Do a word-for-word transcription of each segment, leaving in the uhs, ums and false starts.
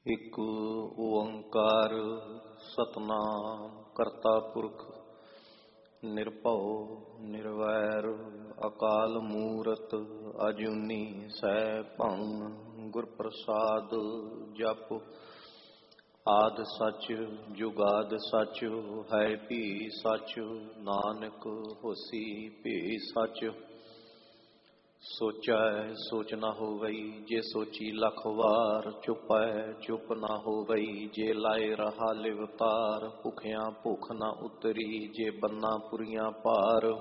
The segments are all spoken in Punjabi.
ਇੱਕ ਓੰਕਾਰ ਸਤਨਾਮ ਕਰਤਾ ਪੁਰਖ ਨਿਰਭਉ ਨਿਰਵੈਰ ਅਕਾਲ ਮੂਰਤ ਅਜੂਨੀ ਸੈਭੰ ਗੁਰ ਪ੍ਰਸਾਦ ਜਪ। ਆਦਿ ਸੱਚ ਜੁਗਾਦਿ ਸੱਚ ਹੈ ਭੀ ਸੱਚ, ਨਾਨਕ ਹੋਸੀ ਭੀ ਸੱਚ। ਸੋਚੈ ਸੋਚ ਨਾ ਹੋਵਈ, ਜੇ ਸੋਚੀ ਲੱਖ ਵਾਰ। ਚੁਪੈ ਚੁਪ ਨਾ ਹੋਵਈ, ਜੇ ਲਾਏ ਰਹਾ ਲਿਵਤਾਰ। ਭੁਖਿਆਂ ਭੁੱਖ ਨਾ ਉਤਰੀ, ਜੇ ਬੰਨਾ ਪੁਰੀਆਂ ਭਾਰ।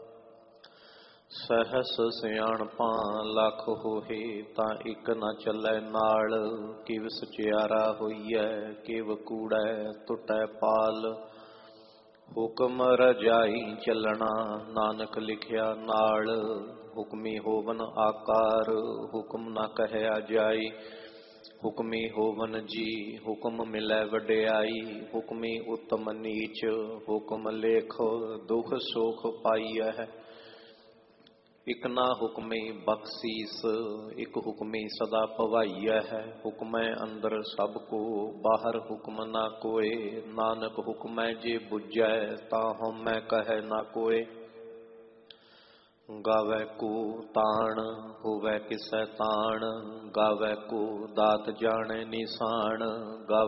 ਸਹਸ ਸਿਆਣਪਾਂ ਲੱਖ ਹੋਏ, ਤਾਂ ਇੱਕ ਨਾ ਚੱਲੈ ਨਾਲ। ਕਿਵ ਸਚਿਆਰਾ ਹੋਈਐ, ਕਿਵ ਕੂੜੈ ਟੁੱਟੈ ਪਾਲ। ਹੁਕਮ ਰਜਾਈ ਚੱਲਣਾ, ਨਾਨਕ ਲਿਖਿਆ ਨਾਲ। ਹੁਕਮੀ ਹੋਵਨ ਆਕਾਰ, ਹੁਕਮ ਨਾ ਕਹਿਆ ਜਾਈ। ਹੁਕਮੀ ਹੋਵਨ ਜੀ, ਹੁਕਮ ਮਿਲੈ ਵਡਿਆਈ। ਹੁਕਮੀ ਉਤਮ ਨੀਚ, ਹੁਕਮ ਲੇਖ ਦੁਖ ਸੁਖ ਪਾਈਐ। ਇਕ ਨਾ ਹੁਕਮੀ ਬਖਸੀਸ, ਇਕ ਹੁਕਮੀ ਸਦਾ ਭਵਾਈਐ। ਹੁਕਮੈ ਅੰਦਰ ਸਭ ਕੋ, ਬਾਹਰ ਹੁਕਮ ਨਾ ਕੋਏ। ਨਾਨਕ ਹੁਕਮੈ ਜੇ ਬੁਝੈ, ਤਾਂ ਹਉਮੈ ਕਹੈ ਨਾ ਕੋਏ। ਗਾਵੈ ਕੋ ਤਾਣ, ਹੋਵੈ ਕਿਸੈ ਤਾਣ। ਗਾਵੈ ਕੋ ਦਾਤ ਜਾਣੈ ਨਿਸ਼ਾਨ।